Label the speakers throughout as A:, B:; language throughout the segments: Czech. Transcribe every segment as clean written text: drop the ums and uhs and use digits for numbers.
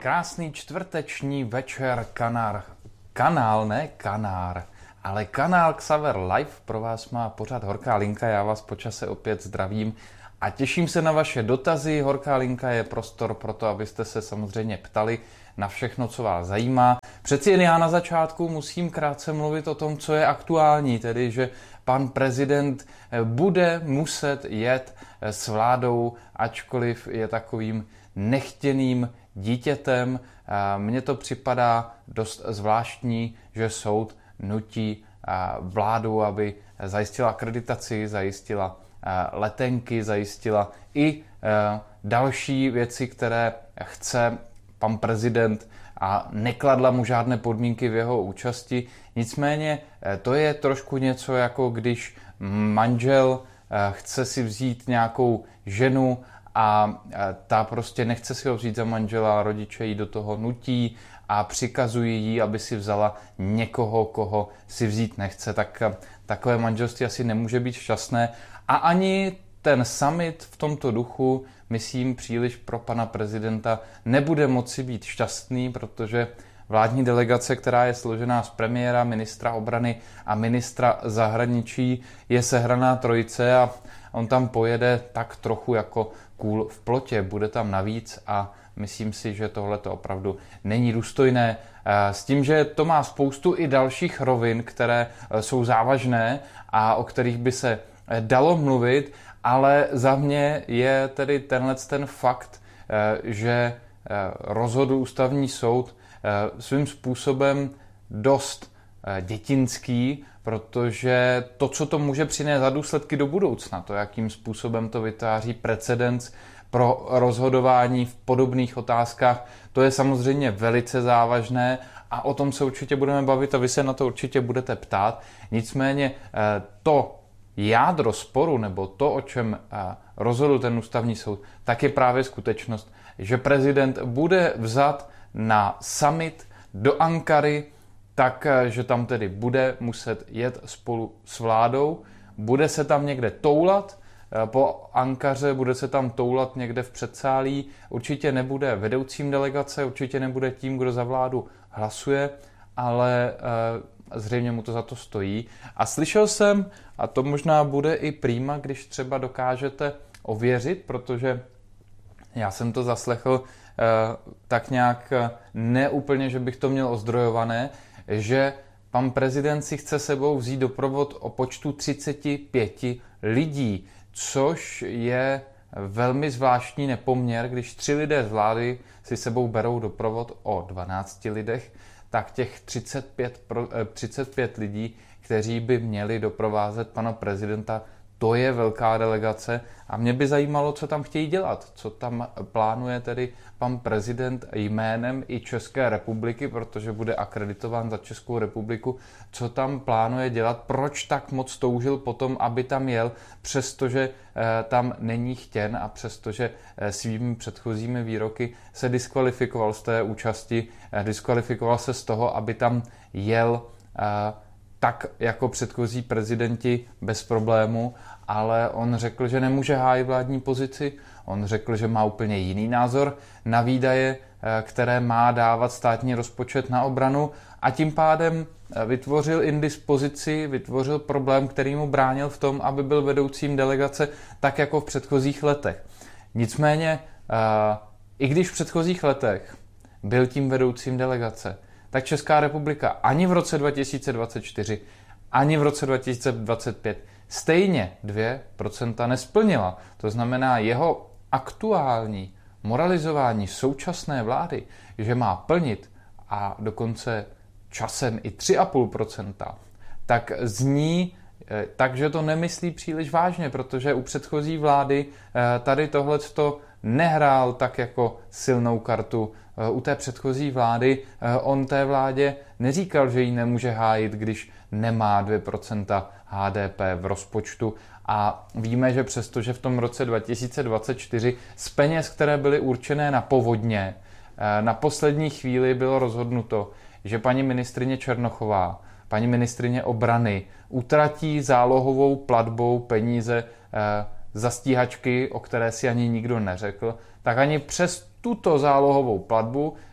A: Krásný čtvrteční večer, kanál Xaver Live pro vás má pořád Horká linka, já vás po čase opět zdravím a těším se na vaše dotazy. Horká linka je prostor pro to, abyste se samozřejmě ptali na všechno, co vás zajímá. Přeci jen já na začátku musím krátce mluvit o tom, co je aktuální, tedy že pan prezident bude muset jet s vládou, ačkoliv je takovým nechtěným dítětem. Mně to připadá dost zvláštní, že soud nutí vládu, aby zajistila akreditaci, zajistila letenky, zajistila i další věci, které chce pan prezident a nekladla mu žádné podmínky v jeho účasti. Nicméně to je trošku něco, jako když manžel chce si vzít nějakou ženu a ta prostě nechce si ho vzít za manžela, rodiče ji do toho nutí a přikazují jí, aby si vzala někoho, koho si vzít nechce, tak takové manželství asi nemůže být šťastné. A ani ten summit v tomto duchu, myslím, příliš pro pana prezidenta nebude moci být šťastný, protože vládní delegace, která je složená z premiéra, ministra obrany a ministra zahraničí, je sehraná trojice a on tam pojede tak trochu jako kůl v plotě. Bude tam navíc a myslím si, že tohle to opravdu není důstojné. S tím, že to má spoustu i dalších rovin, které jsou závažné a o kterých by se dalo mluvit, ale za mě je tedy ten fakt, že rozhodl ústavní soud svým způsobem dost dětinský, protože to, co to může přinést za důsledky do budoucna, to, jakým způsobem to vytváří precedens pro rozhodování v podobných otázkách, to je samozřejmě velice závažné a o tom se určitě budeme bavit a vy se na to určitě budete ptát. Nicméně to jádro sporu, nebo to, o čem rozhodl ten ústavní soud, tak je právě skutečnost, že prezident bude vzat na summit do Ankary, takže tam tedy bude muset jet spolu s vládou, bude se tam někde toulat po Ankaře, bude se tam toulat někde v předsálí, určitě nebude vedoucím delegace, určitě nebude tím, kdo za vládu hlasuje, ale zřejmě mu to za to stojí. A slyšel jsem, a to možná bude i prima, když třeba dokážete ověřit, protože já jsem to zaslechl tak nějak neúplně, že bych to měl ozdrojované, že pan prezident si chce sebou vzít doprovod o počtu 35 lidí, což je velmi zvláštní nepoměr, když 3 lidé z vlády si sebou berou doprovod o 12 lidech, tak těch 35 lidí, kteří by měli doprovázet pana prezidenta, to je velká delegace a mě by zajímalo, co tam chtějí dělat, co tam plánuje tedy pan prezident jménem i České republiky, protože bude akreditován za Českou republiku, co tam plánuje dělat, proč tak moc toužil potom, aby tam jel, přestože tam není chtěn a přestože svými předchozími výroky se diskvalifikoval z té účasti, diskvalifikoval se z toho, aby tam jel tak jako předchozí prezidenti bez problému, ale on řekl, že nemůže hájit vládní pozici, on řekl, že má úplně jiný názor na výdaje, které má dávat státní rozpočet na obranu a tím pádem vytvořil indispozici, vytvořil problém, který mu bránil v tom, aby byl vedoucím delegace tak jako v předchozích letech. Nicméně, i když v předchozích letech byl tím vedoucím delegace, tak Česká republika ani v roce 2024, ani v roce 2025 stejně 2% nesplnila. To znamená, jeho aktuální moralizování současné vlády, že má plnit a dokonce časem i 3,5%, tak zní takže to nemyslí příliš vážně, protože u předchozí vlády tady tohleto nehrál tak jako silnou kartu. U té předchozí vlády on té vládě neříkal, že ji nemůže hájit, když nemá 2% HDP v rozpočtu. A víme, že přestože v tom roce 2024 z peněz, které byly určené na povodně, na poslední chvíli bylo rozhodnuto, že paní ministryně Černochová, paní ministryně obrany utratí zálohovou platbou peníze za stíhačky, o které si ani nikdo neřekl, tak ani přes tuto zálohovou platbu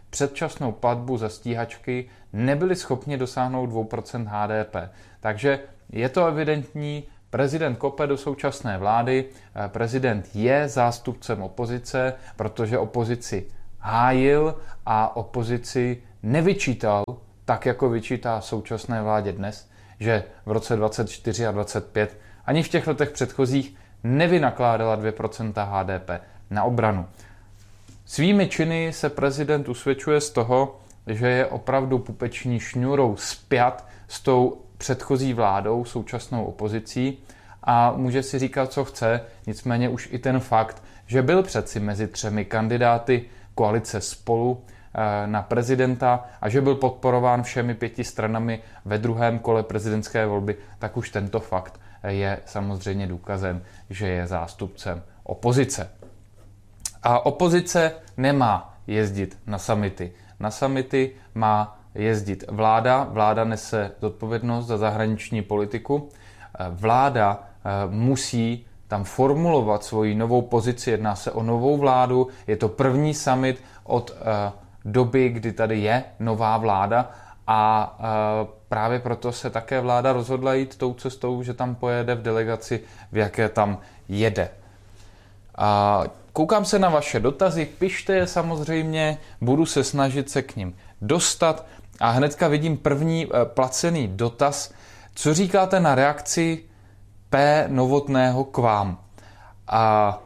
A: předčasnou platbu za stíhačky, nebyli schopni dosáhnout 2% HDP. Takže je to evidentní, prezident kope do současné vlády, prezident je zástupcem opozice, protože opozici hájil a opozici nevyčítal, tak jako vyčítá současné vládě dnes, že v roce 2024 a 2025 ani v těch letech předchozích nevynakládala 2% HDP na obranu. Svými činy se prezident usvědčuje z toho, že je opravdu pupeční šňůrou spjat s tou předchozí vládou, současnou opozicí a může si říkat, co chce, nicméně už i ten fakt, že byl přeci mezi 3 kandidáty koalice Spolu na prezidenta a že byl podporován všemi 5 stranami ve druhém kole prezidentské volby, tak už tento fakt je samozřejmě důkazem, že je zástupcem opozice. A opozice nemá jezdit na summity. Na summity má jezdit vláda. Vláda nese zodpovědnost za zahraniční politiku. Vláda musí tam formulovat svoji novou pozici. Jedná se o novou vládu. Je to první summit od doby, kdy tady je nová vláda a právě proto se také vláda rozhodla jít tou cestou, že tam pojede v delegaci, v jaké tam jede. A koukám se na vaše dotazy, pište je samozřejmě, budu se snažit se k nim dostat a hnedka vidím první placený dotaz. Co říkáte na reakci P. Novotného k vám? A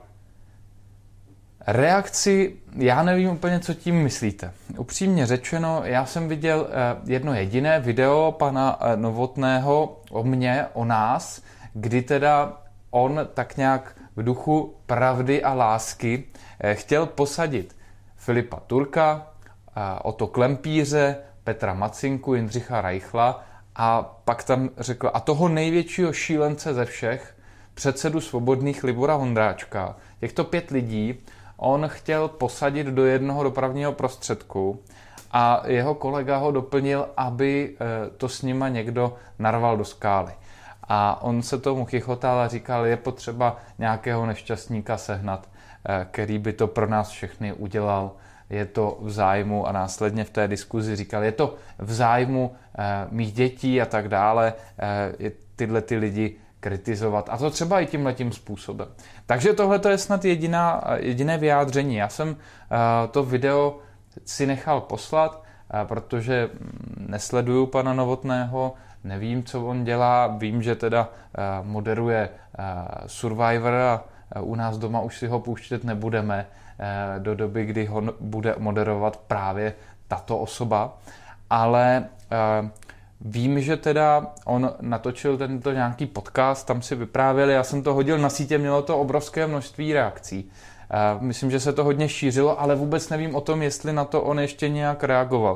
A: reakci, já nevím úplně, co tím myslíte. Upřímně řečeno, já jsem viděl jedno jediné video pana Novotného o mně, o nás, kdy teda on tak nějak v duchu pravdy a lásky chtěl posadit Filipa Turka, Otto Klempíře, Petra Macinku, Jindřicha Reichla a pak tam řekl, a toho největšího šílence ze všech, předsedu Svobodných Libora Vondráčka. Těchto 5 lidí on chtěl posadit do jednoho dopravního prostředku a jeho kolega ho doplnil, aby to s nima někdo narval do skály. A on se tomu chichotal a říkal, je potřeba nějakého nešťastníka sehnat, který by to pro nás všechny udělal. Je to v zájmu, a následně v té diskuzi říkal, je to v zájmu mých dětí a tak dále, tyhle ty lidi kritizovat. A to třeba i tímhletím způsobem. Takže tohle je snad jediné vyjádření. Já jsem to video si nechal poslat, protože nesleduju pana Novotného, nevím, co on dělá, vím, že teda moderuje Survivor a u nás doma už si ho pouštět nebudeme do doby, kdy ho bude moderovat právě tato osoba, ale vím, že teda on natočil tento nějaký podcast, tam si vyprávěli, já jsem to hodil na sítě, mělo to obrovské množství reakcí. Myslím, že se to hodně šířilo, ale vůbec nevím o tom, jestli na to on ještě nějak reagoval.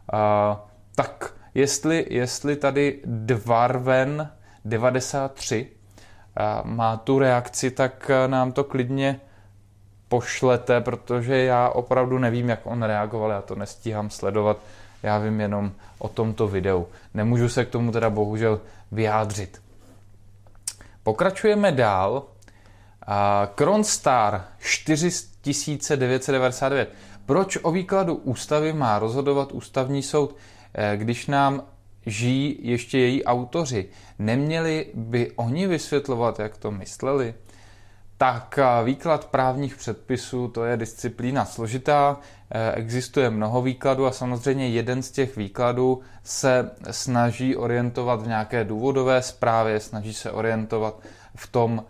A: Tak, jestli tady Dvarven 93 má tu reakci, tak nám to klidně pošlete, protože já opravdu nevím, jak on reagoval, já to nestíhám sledovat, já vím jenom o tomto videu. Nemůžu se k tomu teda bohužel vyjádřit. Pokračujeme dál. Kronstar 4999. Proč o výkladu ústavy má rozhodovat ústavní soud, když nám žijí ještě její autoři? Neměli by oni vysvětlovat, jak to mysleli? Tak výklad právních předpisů, to je disciplína složitá, existuje mnoho výkladů a samozřejmě jeden z těch výkladů se snaží orientovat v nějaké důvodové zprávě, snaží se orientovat v tom,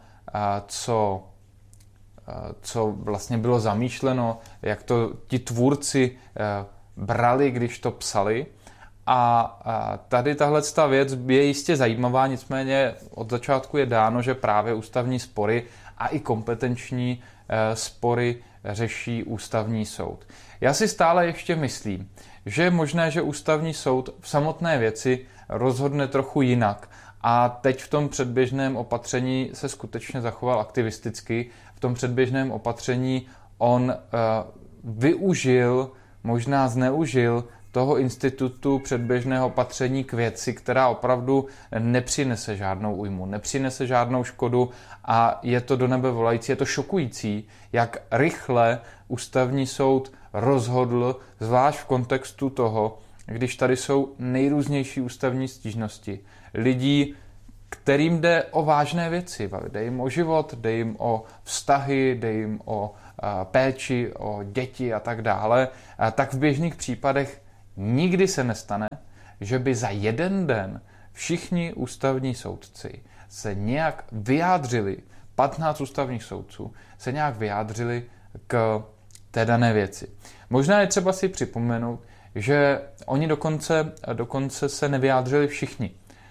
A: co vlastně bylo zamýšleno, jak to ti tvůrci brali, když to psali. A tady tahleta věc je jistě zajímavá, nicméně od začátku je dáno, že právě ústavní spory a i kompetenční spory řeší ústavní soud. Já si stále ještě myslím, že je možné, že ústavní soud v samotné věci rozhodne trochu jinak a teď v tom předběžném opatření se skutečně zachoval aktivisticky. V tom předběžném opatření on využil, možná zneužil toho institutu předběžného opatření k věci, která opravdu nepřinese žádnou újmu, nepřinese žádnou škodu a je to do nebe volající, je to šokující, jak rychle ústavní soud rozhodl, zvlášť v kontextu toho, když tady jsou nejrůznější ústavní stížnosti lidí, kterým jde o vážné věci. Jde jim o život, jde jim o vztahy, jde jim o péči, o děti a tak dále, tak v běžných případech nikdy se nestane, že by za jeden den všichni ústavní soudci se nějak vyjádřili, 15 ústavních soudců se nějak vyjádřili k té dané věci. Možná je třeba si připomenout, že oni dokonce se nevyjádřili všichni.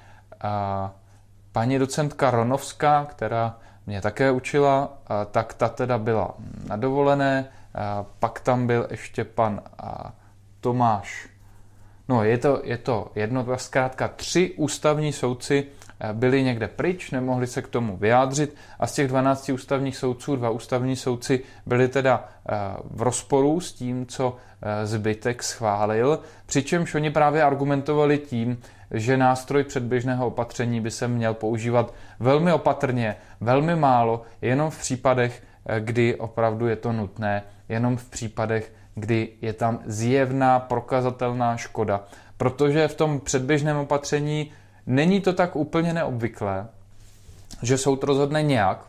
A: Paní docentka Ronovská, která mě také učila, tak ta teda byla na dovolené, pak tam byl ještě pan Tomáš. No, je to jedno, zkrátka 3 ústavní soudci byli někde pryč, nemohli se k tomu vyjádřit a z těch 12 ústavních soudců 2 ústavní soudci byli teda v rozporu s tím, co zbytek schválil, přičemž oni právě argumentovali tím, že nástroj předběžného opatření by se měl používat velmi opatrně, velmi málo, jenom v případech, kdy opravdu je to nutné, jenom v případech, kdy je tam zjevná prokazatelná škoda. Protože v tom předběžném opatření není to tak úplně neobvyklé, že soud rozhodne nějak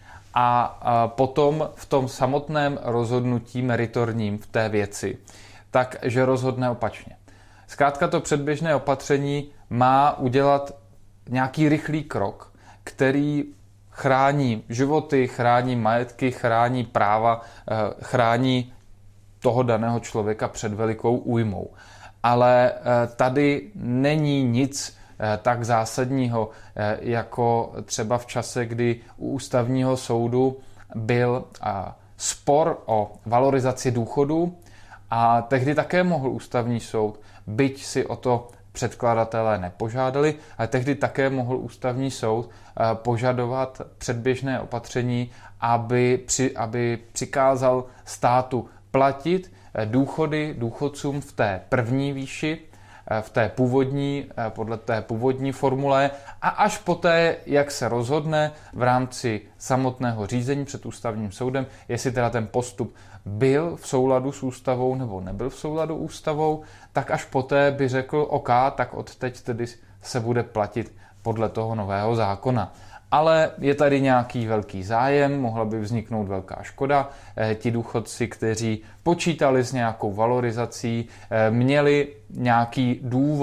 A: a potom v tom samotném rozhodnutí meritorním v té věci, takže rozhodne opačně. Zkrátka to předběžné opatření má udělat nějaký rychlý krok, který chrání životy, chrání majetky, chrání práva, chrání toho daného člověka před velikou újmou. Ale tady není nic tak zásadního, jako třeba v čase, kdy u ústavního soudu byl spor o valorizaci důchodů a tehdy také mohl ústavní soud, byť si o to předkladatelé nepožádali, ale tehdy také mohl ústavní soud požadovat předběžné opatření, aby přikázal státu platit důchody důchodcům v té první výši, v té původní, podle té původní formule a až poté, jak se rozhodne v rámci samotného řízení před ústavním soudem, jestli teda ten postup byl v souladu s ústavou nebo nebyl v souladu ústavou, tak až poté by řekl OK, tak od teď tedy se bude platit podle toho nového zákona. Ale je tady nějaký velký zájem, mohla by vzniknout velká škoda. Ti důchodci, kteří počítali s nějakou valorizací, měli nějaký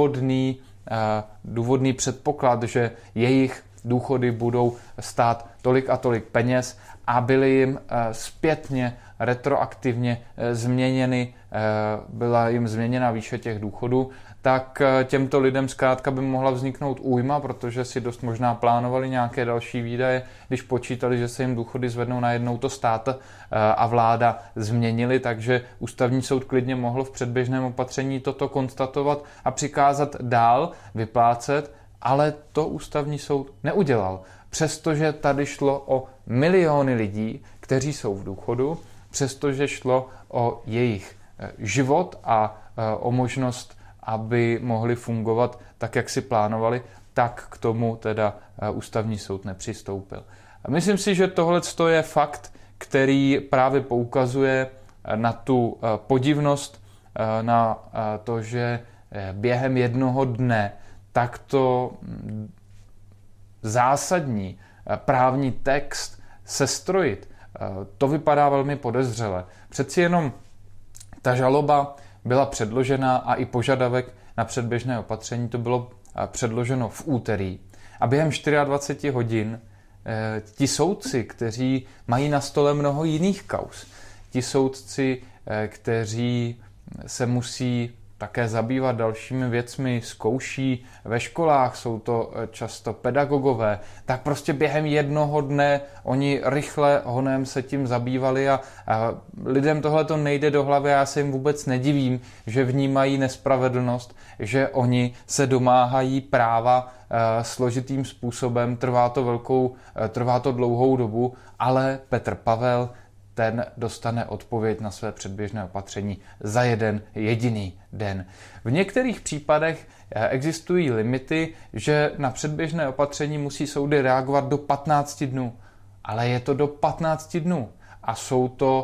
A: důvodný předpoklad, že jejich důchody budou stát tolik a tolik peněz a byly jim zpětně, retroaktivně změněny, byla jim změněna výše těch důchodů, tak těmto lidem zkrátka by mohla vzniknout újma, protože si dost možná plánovali nějaké další výdaje, když počítali, že se jim důchody zvednou, najednou to stát a vláda změnili, takže ústavní soud klidně mohl v předběžném opatření toto konstatovat a přikázat dál vyplácet, ale to ústavní soud neudělal. Přestože tady šlo o miliony lidí, kteří jsou v důchodu, přestože šlo o jejich život a o možnost, aby mohli fungovat tak, jak si plánovali, tak k tomu teda ústavní soud nepřistoupil. Myslím si, že tohle je fakt, který právě poukazuje na tu podivnost, na to, že během jednoho dne takto zásadní právní text sestrojit, to vypadá velmi podezřele. Přeci jenom ta žaloba byla předložena a i požadavek na předběžné opatření to bylo předloženo v úterý. A během 24 hodin ti soudci, kteří mají na stole mnoho jiných kauz, ti soudci, kteří se musí také zabývat dalšími věcmi, zkouší ve školách, jsou to často pedagogové, tak prostě během jednoho dne oni rychle honem se tím zabývali a lidem tohle to nejde do hlavy a já se jim vůbec nedivím, že vnímají nespravedlnost, že oni se domáhají práva složitým způsobem, trvá to dlouhou dobu, ale Petr Pavel ten dostane odpověď na své předběžné opatření za jeden jediný den. V některých případech existují limity, že na předběžné opatření musí soudy reagovat do 15 dnů. Ale je to do 15 dnů. A jsou to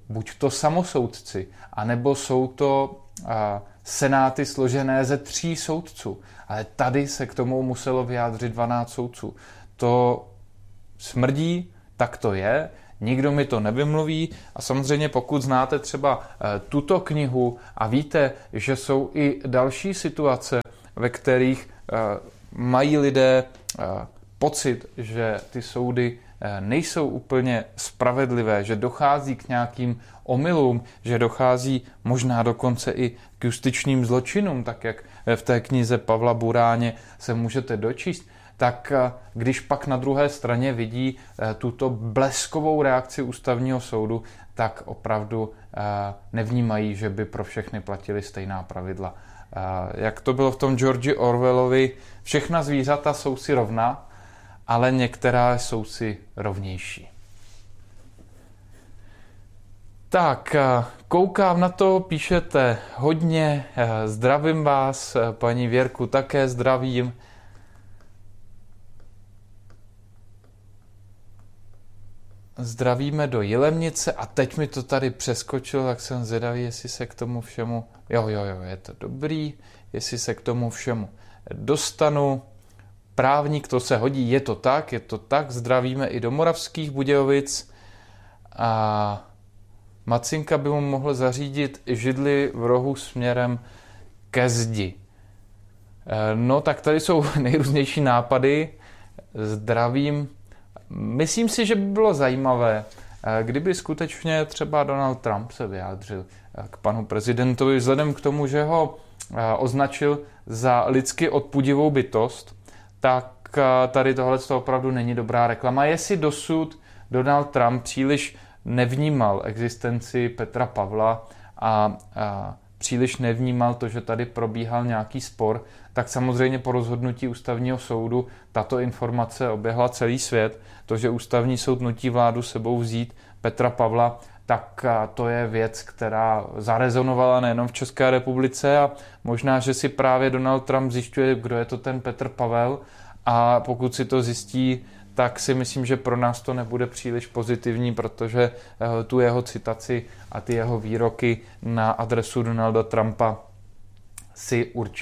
A: buď to samosoudci, anebo jsou to senáty složené ze 3 soudců. Ale tady se k tomu muselo vyjádřit 12 soudců. To smrdí, tak to je, nikdo mi to nevymluví a samozřejmě pokud znáte třeba tuto knihu a víte, že jsou i další situace, ve kterých mají lidé pocit, že ty soudy nejsou úplně spravedlivé, že dochází k nějakým omylům, že dochází možná dokonce i k justičním zločinům, tak jak v té knize Pavla Buráně se můžete dočíst, tak když pak na druhé straně vidí tuto bleskovou reakci ústavního soudu, tak opravdu nevnímají, že by pro všechny platily stejná pravidla. Jak to bylo v tom Georgi Orwellovi, všechna zvířata jsou si rovná, ale některá jsou si rovnější. Tak, koukám na to, píšete hodně, zdravím vás, paní Věrku také zdravím. Zdravíme do Jilemnice a teď mi to tady přeskočilo, tak jsem zvědavý, jestli se k tomu všemu, jo, je to dobrý, jestli se k tomu všemu dostanu. Právník, to se hodí, je to tak, zdravíme i do Moravských Budějovic a Macinka by mu mohl zařídit židli v rohu směrem ke zdi. No tak tady jsou nejrůznější nápady, zdravím. Myslím si, že by bylo zajímavé, kdyby skutečně třeba Donald Trump se vyjádřil k panu prezidentovi vzhledem k tomu, že ho označil za lidsky odpudivou bytost, tak tady tohle opravdu není dobrá reklama. Jestli dosud Donald Trump příliš nevnímal existenci Petra Pavla a příliš nevnímal to, že tady probíhal nějaký spor, tak samozřejmě po rozhodnutí ústavního soudu tato informace oběhla celý svět. To, že ústavní soud nutí vládu sebou vzít Petra Pavla, tak to je věc, která zarezonovala nejenom v České republice a možná, že si právě Donald Trump zjišťuje, kdo je to ten Petr Pavel a pokud si to zjistí, tak si myslím, že pro nás to nebude příliš pozitivní, protože tu jeho citaci a ty jeho výroky na adresu Donalda Trumpa si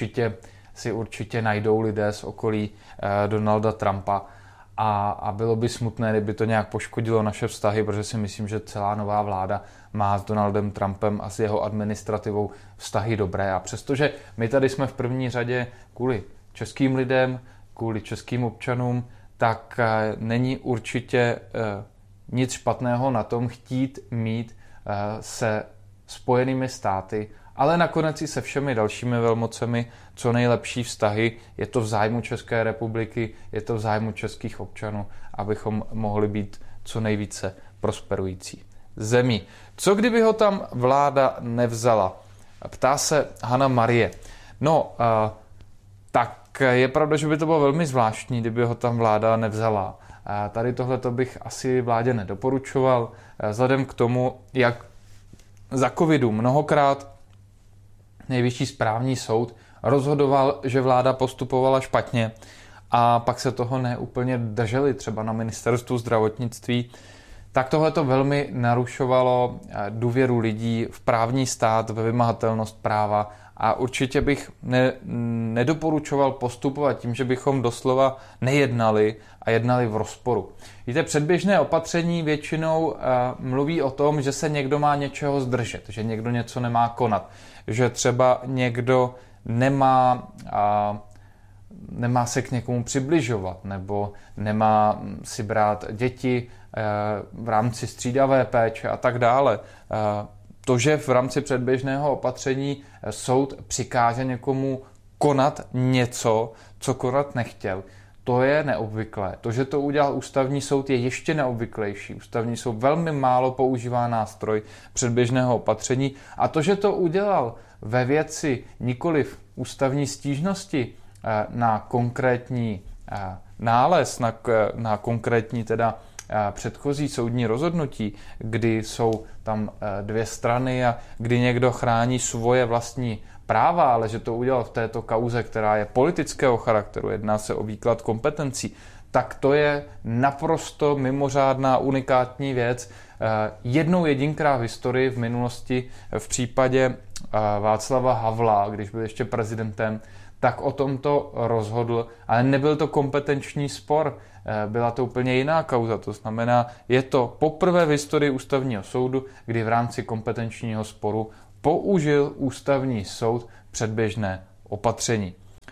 A: určitě najdou lidé z okolí Donalda Trumpa a bylo by smutné, kdyby to nějak poškodilo naše vztahy, protože si myslím, že celá nová vláda má s Donaldem Trumpem a s jeho administrativou vztahy dobré a přestože my tady jsme v první řadě kvůli českým lidem, kvůli českým občanům, tak není určitě nic špatného na tom chtít mít se Spojenými státy, ale nakonec i se všemi dalšími velmocemi co nejlepší vztahy. Je to v zájmu České republiky, je to v zájmu českých občanů, abychom mohli být co nejvíce prosperující zemí. Co kdyby ho tam vláda nevzala? Ptá se Hana Marie. No, tak je pravda, že by to bylo velmi zvláštní, kdyby ho tam vláda nevzala. Tady tohleto bych asi vládě nedoporučoval, vzhledem k tomu, jak za covidu mnohokrát Nejvyšší správní soud rozhodoval, že vláda postupovala špatně a pak se toho neúplně drželi třeba na ministerstvu zdravotnictví, tak tohle to velmi narušovalo důvěru lidí v právní stát, ve vymahatelnost práva a určitě bych nedoporučoval postupovat tím, že bychom doslova nejednali a jednali v rozporu. Víte, předběžné opatření většinou mluví o tom, že se někdo má něčeho zdržet, že někdo něco nemá konat, že třeba někdo nemá se k někomu přibližovat nebo nemá si brát děti v rámci střídavé péče a tak dále. To, že v rámci předběžného opatření soud přikáže někomu konat něco, co konat nechtěl, to je neobvyklé. To, že to udělal ústavní soud, je ještě neobvyklejší. Ústavní soud velmi málo používá nástroj předběžného opatření a to, že to udělal ve věci nikoliv ústavní stížnosti na konkrétní nález, na konkrétní teda předchozí soudní rozhodnutí, kdy jsou tam dvě strany a kdy někdo chrání svoje vlastní práva, ale že to udělal v této kauze, která je politického charakteru, jedná se o výklad kompetencí, tak to je naprosto mimořádná, unikátní věc. Jednou jedinkrát v historii v minulosti v případě Václava Havla, když byl ještě prezidentem, tak o tomto rozhodl, ale nebyl to kompetenční spor, byla to úplně jiná kauza. To znamená, je to poprvé v historii ústavního soudu, kdy v rámci kompetenčního sporu použil ústavní soud předběžné opatření.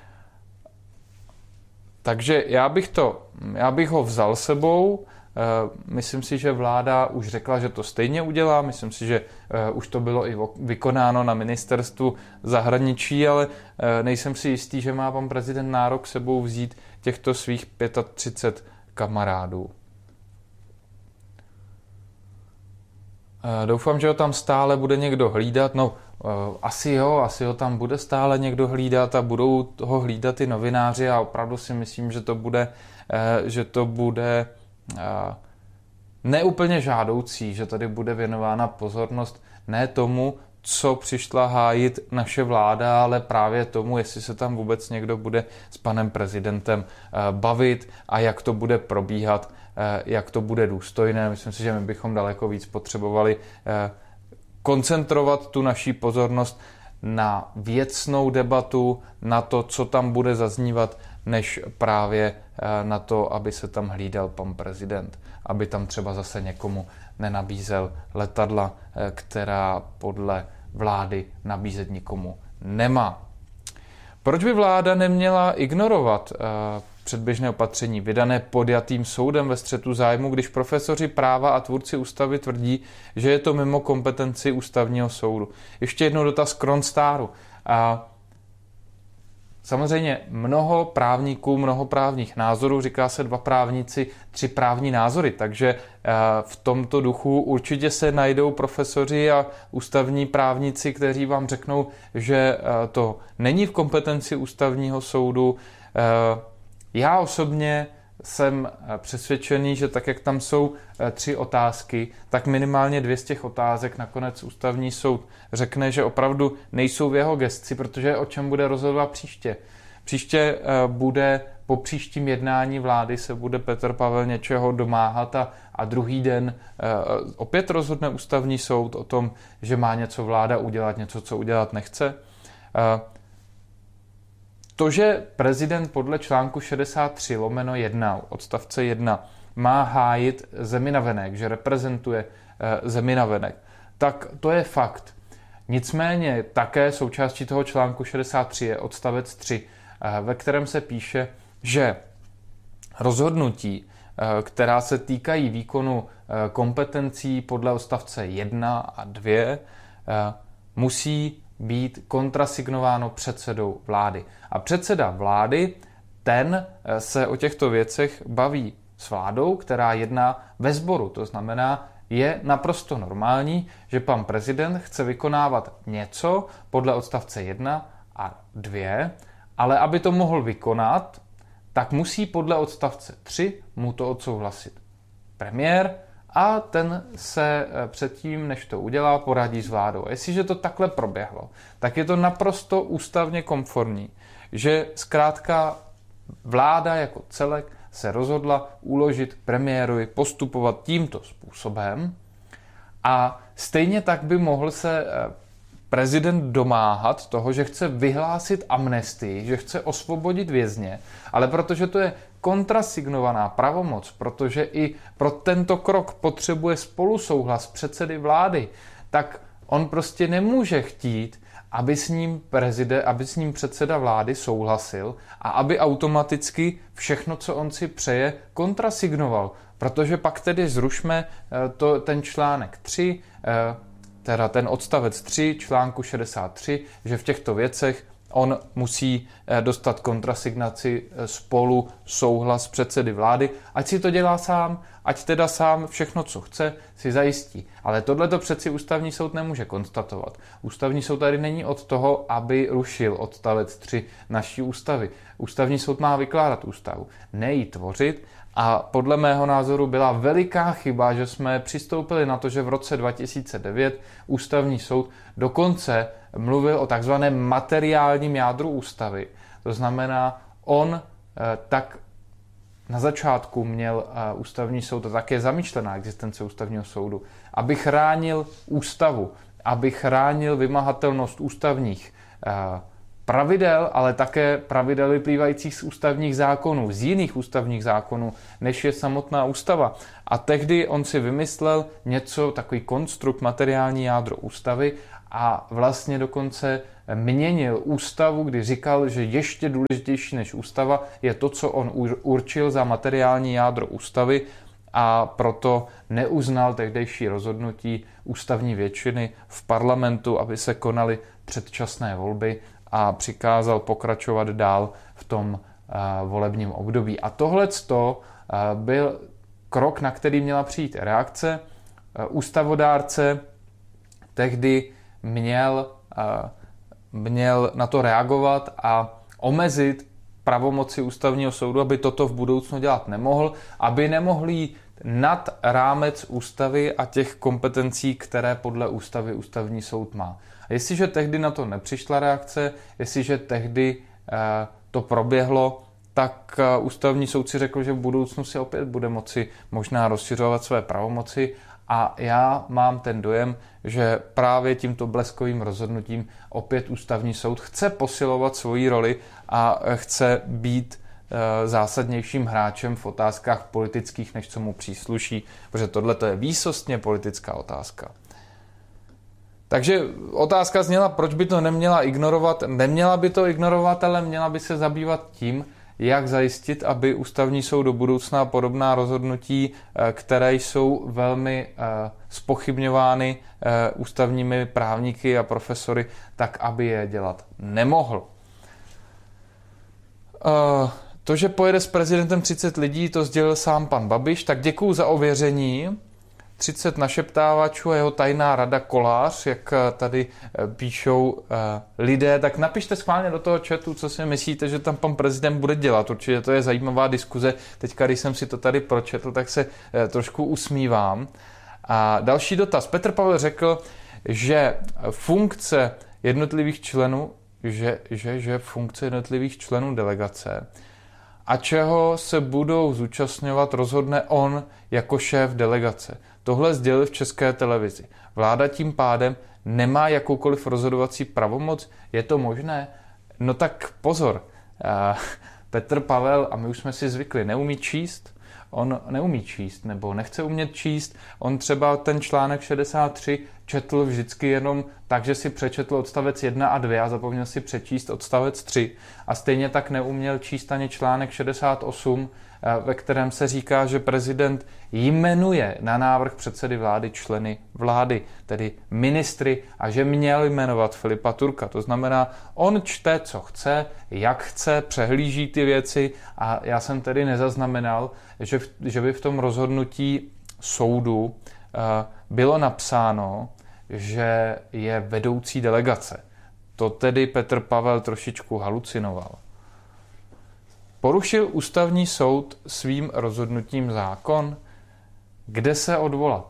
A: Takže já bych ho vzal sebou. Myslím si, že vláda už řekla, že to stejně udělá. Myslím si, že už to bylo i vykonáno na ministerstvu zahraničí, ale nejsem si jistý, že má pan prezident nárok sebou vzít těchto svých 35 kamarádů. Doufám, že ho tam stále bude někdo hlídat. No, asi ho tam bude stále někdo hlídat a budou ho hlídat i novináři a opravdu si myslím, že to bude neúplně žádoucí, že tady bude věnována pozornost ne tomu, co přišla hájit naše vláda, ale právě tomu, jestli se tam vůbec někdo bude s panem prezidentem bavit a jak to bude probíhat, jak to bude důstojné. Myslím si, že my bychom daleko víc potřebovali koncentrovat tu naší pozornost na věcnou debatu, na to, co tam bude zaznívat, než právě na to, aby se tam hlídal pan prezident, aby tam třeba zase někomu nenabízel letadla, která podle vlády nabízet nikomu nemá. Proč by vláda neměla ignorovat předběžné opatření vydané podjatým soudem ve střetu zájmu, když profesoři práva a tvůrci ústavy tvrdí, že je to mimo kompetenci ústavního soudu? Ještě jednou dotaz Kronstaru. Samozřejmě mnoho právníků, mnoho právních názorů, říká se 2 právníci, 3 právní názory, takže v tomto duchu určitě se najdou profesoři a ústavní právníci, kteří vám řeknou, že to není v kompetenci ústavního soudu. Já osobně jsem přesvědčený, že tak, jak tam jsou 3 otázky, tak minimálně 2 z těch otázek nakonec ústavní soud řekne, že opravdu nejsou v jeho gesci, protože o čem bude rozhodovat příště. Příště bude po příštím jednání vlády se bude Petr Pavel něčeho domáhat a druhý den opět rozhodne ústavní soud o tom, že má něco vláda udělat, něco, co udělat nechce. To, že prezident podle článku 63/1 odstavce 1 má hájit zemi navenek, že reprezentuje zemi navenek, tak to je fakt. Nicméně také součástí toho článku 63 je odstavec 3, ve kterém se píše, že rozhodnutí, která se týkají výkonu kompetencí podle odstavce 1 a 2, musí být kontrasignováno předsedou vlády. A předseda vlády, ten se o těchto věcech baví s vládou, která jedná ve sboru. To znamená, je naprosto normální, že pan prezident chce vykonávat něco podle odstavce 1 a 2, ale aby to mohl vykonat, tak musí podle odstavce 3 mu to odsouhlasit premiér a ten se předtím, než to udělá, poradí s vládou. A jestliže to takhle proběhlo, tak je to naprosto ústavně konformní, že zkrátka vláda jako celek se rozhodla uložit premiérovi postupovat tímto způsobem a stejně tak by mohl se prezident domáhat toho, že chce vyhlásit amnestii, že chce osvobodit vězně, ale protože to je kontrasignovaná pravomoc, protože i pro tento krok potřebuje spolusouhlas předsedy vlády, tak on prostě nemůže chtít, aby s ním předseda vlády souhlasil a aby automaticky všechno, co on si přeje, kontrasignoval. Protože pak tedy zrušme ten článek 3, teda ten odstavec 3 článku 63, že v těchto věcech on musí dostat kontrasignaci spolu souhlas předsedy vlády, ať si to dělá sám, ať teda sám všechno, co chce, si zajistí. Ale tohleto přeci ústavní soud nemůže konstatovat. Ústavní soud tady není od toho, aby rušil odstavec 3 naší ústavy. Ústavní soud má vykládat ústavu, ne ji tvořit. A podle mého názoru byla veliká chyba, že jsme přistoupili na to, že v roce 2009 ústavní soud dokonce mluvil o takzvaném materiálním jádru ústavy. To znamená, on tak na začátku měl ústavní soud, a tak je zamýšlená existence ústavního soudu, aby chránil ústavu, aby chránil vymahatelnost ústavních pravidel, ale také pravidel vyplývajících z ústavních zákonů, z jiných ústavních zákonů, než je samotná ústava. A tehdy on si vymyslel něco, takový konstrukt, materiální jádro ústavy a vlastně dokonce měnil ústavu, kdy říkal, že ještě důležitější než ústava je to, co on určil za materiální jádro ústavy, a proto neuznal tehdejší rozhodnutí ústavní většiny v parlamentu, aby se konaly předčasné volby, a přikázal pokračovat dál v tom volebním období. A tohleto byl krok, na který měla přijít reakce. Ústavodárce tehdy měl na to reagovat a omezit pravomoci ústavního soudu, aby toto v budoucnu dělat nemohl, aby nemohl jít nad rámec ústavy a těch kompetencí, které podle ústavy ústavní soud má. A jestliže tehdy na to nepřišla reakce, jestliže tehdy to proběhlo, tak ústavní soud si řekl, že v budoucnu si opět bude moci možná rozšiřovat své pravomoci, a já mám ten dojem, že právě tímto bleskovým rozhodnutím opět ústavní soud chce posilovat svoji roli a chce být zásadnějším hráčem v otázkách politických, než co mu přísluší, protože tohle je výsostně politická otázka. Takže otázka zněla, proč by to neměla ignorovat. Neměla by to ignorovat, ale měla by se zabývat tím, jak zajistit, aby ústavní soud do budoucna podobná rozhodnutí, které jsou velmi zpochybňovány ústavními právníky a profesory, tak aby je dělat nemohl. To, že pojede s prezidentem 30 lidí, to sdělil sám pan Babiš, tak děkuju za ověření. 30 našeptávačů a jeho tajná rada Kolář, jak tady píšou lidé, tak napište schválně do toho chatu, co si myslíte, že tam pan prezident bude dělat. Určitě to je zajímavá diskuze. Teďka, když jsem si to tady pročetl, tak se trošku usmívám. A další dotaz. Petr Pavel řekl, že funkce jednotlivých členů, že funkce jednotlivých členů delegace a čeho se budou zúčastňovat, rozhodne on jako šéf delegace. Tohle sdělil v České televizi. Vláda tím pádem nemá jakoukoliv rozhodovací pravomoc? Je to možné? No tak pozor. Petr Pavel, a my už jsme si zvykli, neumí číst. On neumí číst, nebo nechce umět číst. On třeba ten článek 63 četl vždycky jenom tak, že si přečetl odstavec 1 a 2 a zapomněl si přečíst odstavec 3. A stejně tak neuměl číst ani článek 68, ve kterém se říká, že prezident jmenuje na návrh předsedy vlády členy vlády, tedy ministry, a že měl jmenovat Filipa Turka. To znamená, on čte, co chce, jak chce, přehlíží ty věci, a já jsem tedy nezaznamenal, že by v tom rozhodnutí soudu bylo napsáno, že je vedoucí delegace. To tedy Petr Pavel trošičku halucinoval. Porušil ústavní soud svým rozhodnutím zákon? Kde se odvolat?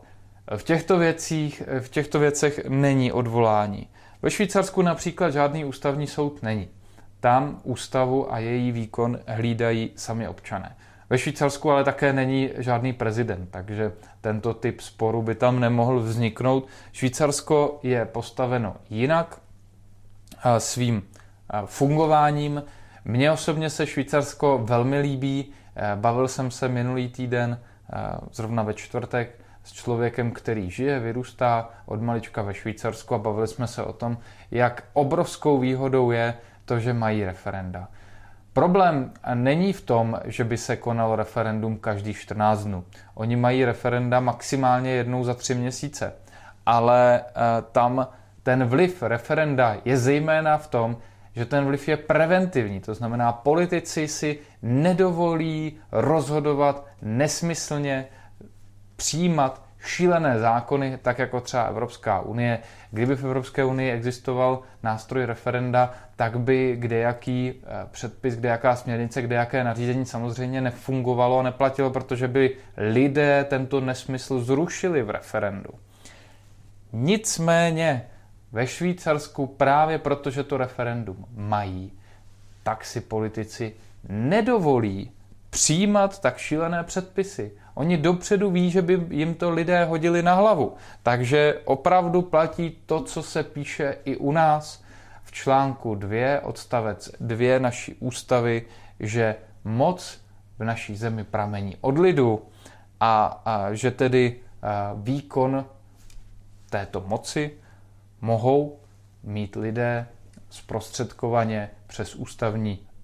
A: V těchto věcech není odvolání. Ve Švýcarsku například žádný ústavní soud není. Tam ústavu a její výkon hlídají sami občané. Ve Švýcarsku ale také není žádný prezident, takže tento typ sporu by tam nemohl vzniknout. Švýcarsko je postaveno jinak svým fungováním. Mně osobně se Švýcarsko velmi líbí. Bavil jsem se minulý týden, zrovna ve čtvrtek, s člověkem, který žije, vyrůstá od malička ve Švýcarsku, a bavili jsme se o tom, jak obrovskou výhodou je to, že mají referenda. Problém není v tom, že by se konalo referendum každých 14 dnů. Oni mají referenda maximálně jednou za 3 měsíce. Ale tam ten vliv referenda je zejména v tom, že ten vliv je preventivní. To znamená, politici si nedovolí rozhodovat nesmyslně, přijímat šílené zákony, tak jako třeba Evropská unie. Kdyby v Evropské unii existoval nástroj referenda, tak by kdejaký předpis, kdejaká směrnice, kdejaké nařízení samozřejmě nefungovalo a neplatilo, protože by lidé tento nesmysl zrušili v referendu. Nicméně ve Švýcarsku právě protože to referendum mají, tak si politici nedovolí přijímat tak šílené předpisy. Oni dopředu ví, že by jim to lidé hodili na hlavu. Takže opravdu platí to, co se píše i u nás v článku 2, odstavec 2 naší ústavy, že moc v naší zemi pramení od lidu a že tedy výkon této moci mohou mít lidé zprostředkovaně přes ústavní